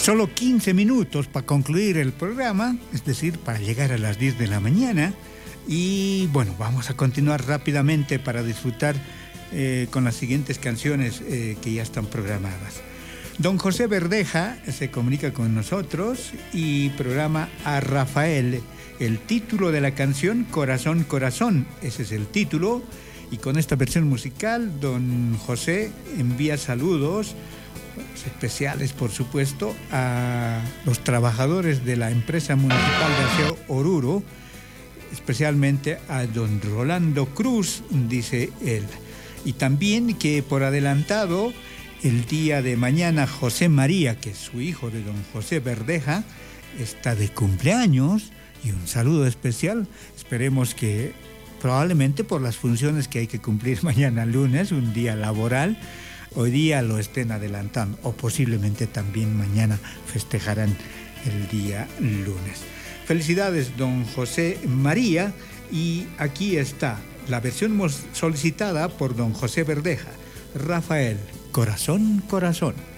Solo 15 minutos para concluir el programa, es decir, para llegar a las 10 de la mañana. Y bueno, vamos a continuar rápidamente para disfrutar con las siguientes canciones que ya están programadas. Don José Verdeja se comunica con nosotros y programa a Rafael. El título de la canción, Corazón, Corazón, ese es el título. Y con esta versión musical, don José envía saludos especiales, por supuesto, a los trabajadores de la empresa municipal de aseo Oruro, especialmente a don Rolando Cruz, dice él. Y también que por adelantado, el día de mañana, José María, que es su hijo de don José Verdeja, está de cumpleaños, y un saludo especial. Esperemos que probablemente por las funciones que hay que cumplir mañana lunes, un día laboral, hoy día lo estén adelantando, o posiblemente también mañana festejarán el día lunes. Felicidades, don José María, y aquí está la versión solicitada por don José Verdeja, Rafael, Corazón, Corazón.